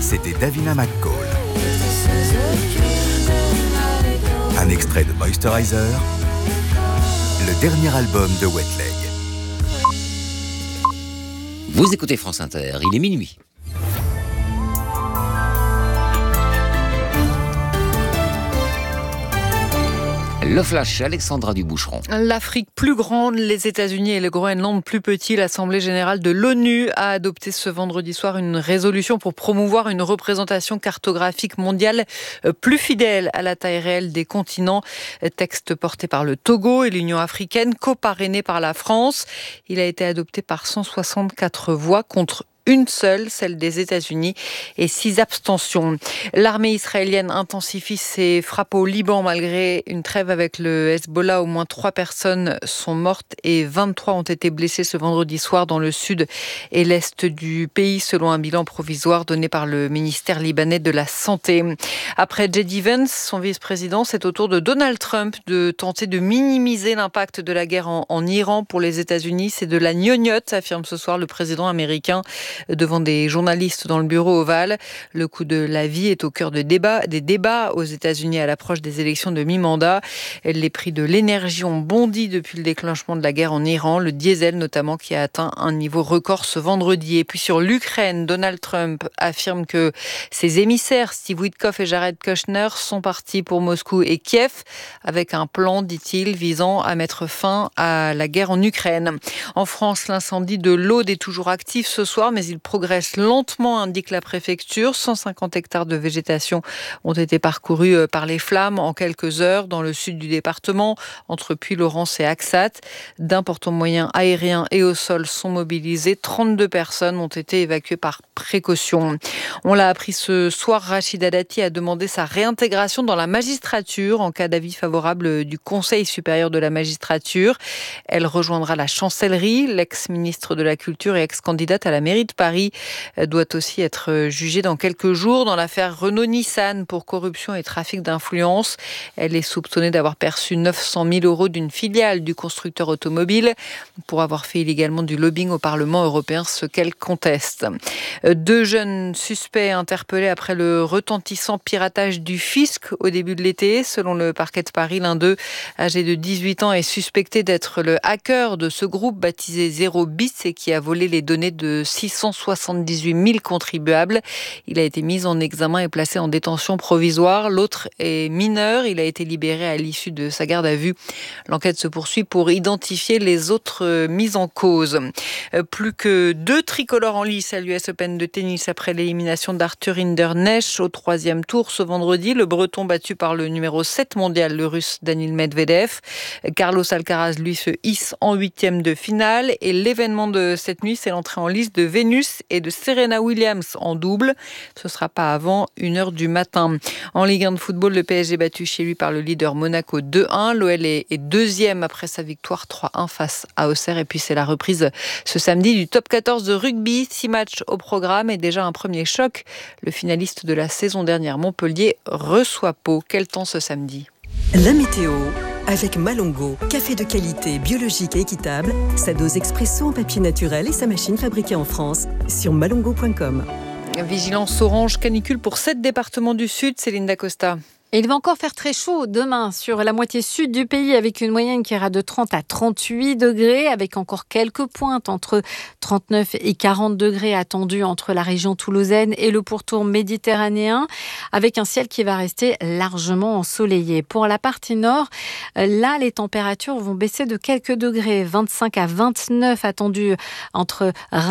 c'était Davina McCall. Un extrait de Moisturizer, le dernier album de Wet Leg. Vous écoutez France Inter, il est minuit. Le flash, Alexandra Duboucheron. L'Afrique plus grande, les États-Unis et le Groenland plus petit. L'Assemblée générale de l'ONU a adopté ce vendredi soir une résolution pour promouvoir une représentation cartographique mondiale plus fidèle à la taille réelle des continents. Texte porté par le Togo et l'Union africaine, coparrainé par la France. Il a été adopté par 164 voix contre une seule, celle des États-Unis, et 6 abstentions. L'armée israélienne intensifie ses frappes au Liban malgré une trêve avec le Hezbollah. Au moins 3 personnes sont mortes et 23 ont été blessées ce vendredi soir dans le sud et l'est du pays, selon un bilan provisoire donné par le ministère libanais de la Santé. Après J.D. Vance, son vice-président, c'est au tour de Donald Trump de tenter de minimiser l'impact de la guerre en Iran pour les États-Unis. C'est de la gnognotte, affirme ce soir le président américain devant des journalistes dans le bureau ovale. Le coût de la vie est au cœur des débats aux États-Unis à l'approche des élections de mi-mandat. Les prix de l'énergie ont bondi depuis le déclenchement de la guerre en Iran, le diesel notamment qui a atteint un niveau record ce vendredi. Et puis sur l'Ukraine, Donald Trump affirme que ses émissaires Steve Witkoff et Jared Kushner sont partis pour Moscou et Kiev avec un plan, dit-il, visant à mettre fin à la guerre en Ukraine. En France, l'incendie de l'Aude est toujours actif ce soir, mais il progresse lentement, indique la préfecture. 150 hectares de végétation ont été parcourus par les flammes en quelques heures dans le sud du département, entre Puylaurens et Axat. D'importants moyens aériens et au sol sont mobilisés. 32 personnes ont été évacuées par précaution. On l'a appris ce soir, Rachida Dati a demandé sa réintégration dans la magistrature en cas d'avis favorable du Conseil supérieur de la magistrature. Elle rejoindra la chancellerie. L'ex-ministre de la Culture et ex-candidate à la mairie de Paris doit aussi être jugée dans quelques jours dans l'affaire Renault-Nissan pour corruption et trafic d'influence. Elle est soupçonnée d'avoir perçu 900 000 € d'une filiale du constructeur automobile pour avoir fait illégalement du lobbying au Parlement européen, ce qu'elle conteste. 2 jeunes suspects interpellés après le retentissant piratage du fisc au début de l'été. Selon le parquet de Paris, l'un d'eux, âgé de 18 ans, est suspecté d'être le hacker de ce groupe baptisé 0bis et qui a volé les données de 678 000 contribuables. Il a été mis en examen et placé en détention provisoire. L'autre est mineur. Il a été libéré à l'issue de sa garde à vue. L'enquête se poursuit pour identifier les autres mis en cause. Plus que 2 tricolores en lice à l'US Open de tennis après l'élimination d'Arthur Hinderknecht au 3e tour ce vendredi. Le Breton battu par le numéro 7 mondial, le Russe Daniil Medvedev. Carlos Alcaraz, lui, se hisse en 8e de finale. Et l'événement de cette nuit, c'est l'entrée en lice de Vénus et de Serena Williams en double. Ce ne sera pas avant 1h du matin. En Ligue 1 de football, le PSG battu chez lui par le leader Monaco 2-1. L'OL est 2e après sa victoire 3-1 face à Auxerre. Et puis c'est la reprise ce samedi du top 14 de rugby. 6 matchs au programme et déjà un premier choc. Le finaliste de la saison dernière, Montpellier, reçoit Pau. Quel temps ce samedi ? La météo avec Malongo, café de qualité, biologique et équitable, sa dose expresso en papier naturel et sa machine fabriquée en France sur malongo.com. Vigilance orange canicule pour 7 départements du sud, Céline Dacosta. Et il va encore faire très chaud demain sur la moitié sud du pays avec une moyenne qui ira de 30 à 38 degrés avec encore quelques pointes entre 39 et 40 degrés attendus entre la région toulousaine et le pourtour méditerranéen avec un ciel qui va rester largement ensoleillé. Pour la partie nord, là les températures vont baisser de quelques degrés, 25 à 29 attendus entre